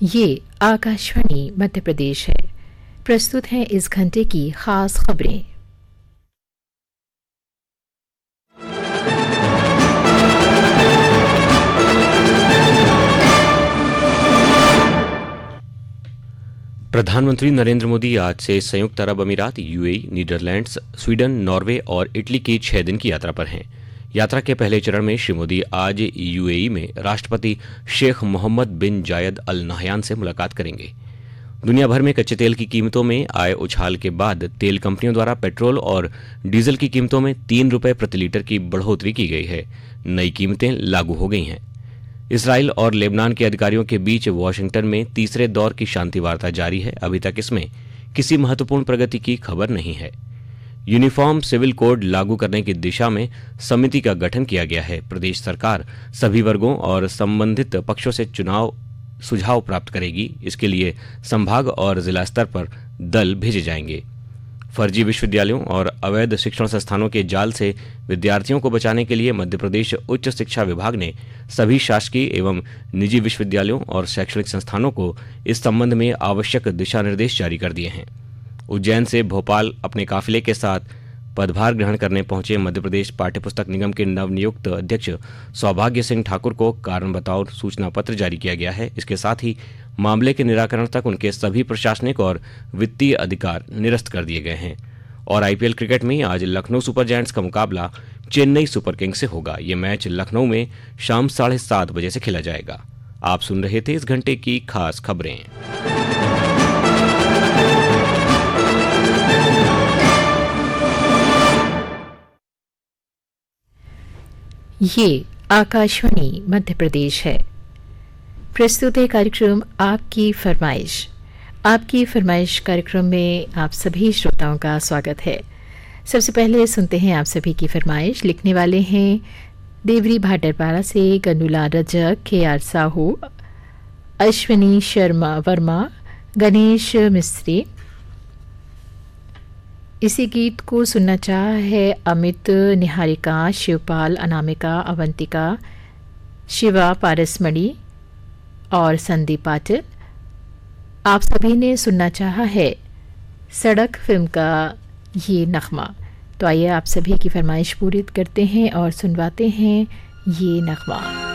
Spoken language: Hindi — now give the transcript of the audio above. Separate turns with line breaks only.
ये आकाशवाणी मध्य प्रदेश है। प्रस्तुत हैं इस घंटे की खास खबरें।
प्रधानमंत्री नरेंद्र मोदी आज से संयुक्त अरब अमीरात, यूएई, नीदरलैंड्स, स्वीडन, नॉर्वे और इटली की 6 दिन की यात्रा पर हैं। यात्रा के पहले चरण में श्री मोदी आज यूएई में राष्ट्रपति शेख मोहम्मद बिन जायद अल नहयान से मुलाकात करेंगे। दुनिया भर में कच्चे तेल की कीमतों में आए उछाल के बाद तेल कंपनियों द्वारा पेट्रोल और डीजल की कीमतों में 3 रुपये प्रति लीटर की बढ़ोतरी की गई है। नई कीमतें लागू हो गई हैं। इसराइल और लेबनान के अधिकारियों के बीच वॉशिंगटन में तीसरे दौर की शांति वार्ता जारी है। अभी तक इसमें किसी महत्वपूर्ण प्रगति की खबर नहीं है। यूनिफॉर्म सिविल कोड लागू करने की दिशा में समिति का गठन किया गया है। प्रदेश सरकार सभी वर्गों और संबंधित पक्षों से सुझाव प्राप्त करेगी। इसके लिए संभाग और जिला स्तर पर दल भेजे जाएंगे। फर्जी विश्वविद्यालयों और अवैध शिक्षण संस्थानों के जाल से विद्यार्थियों को बचाने के लिए मध्य प्रदेश उच्च शिक्षा विभाग ने सभी शासकीय एवं निजी विश्वविद्यालयों और शैक्षणिक संस्थानों को इस संबंध में आवश्यक दिशा निर्देश जारी कर दिए हैं। उज्जैन से भोपाल अपने काफिले के साथ पदभार ग्रहण करने पहुंचे मध्य प्रदेश पाठ्यपुस्तक निगम के नवनियुक्त अध्यक्ष सौभाग्य सिंह ठाकुर को कारण बताओ सूचना पत्र जारी किया गया है। इसके साथ ही मामले के निराकरण तक उनके सभी प्रशासनिक और वित्तीय अधिकार निरस्त कर दिए गए हैं। और आईपीएल क्रिकेट में आज लखनऊ सुपर जायंट्स का मुकाबला चेन्नई सुपर किंग्स से होगा। ये मैच लखनऊ में शाम 7:30 बजे से खेला जाएगा। आप सुन रहे थे इस घंटे की खास खबरें।
ये आकाशवाणी मध्य प्रदेश है। प्रस्तुत है कार्यक्रम आपकी फरमाइश। आपकी फरमाइश कार्यक्रम में आप सभी श्रोताओं का स्वागत है। सबसे पहले सुनते हैं आप सभी की फरमाइश। लिखने वाले हैं देवरी भाटरपारा से गनुला रजक, KR साहू, अश्विनी शर्मा वर्मा, गणेश मिस्त्री। इसी गीत को सुनना चाहा है अमित, निहारिका, शिवपाल, अनामिका, अवंतिका, शिवा, पारसमणि और संदीप पाटिल। आप सभी ने सुनना चाहा है सड़क फिल्म का ये नगमा। तो आइए आप सभी की फरमाइश पूरी करते हैं और सुनवाते हैं ये नगमा।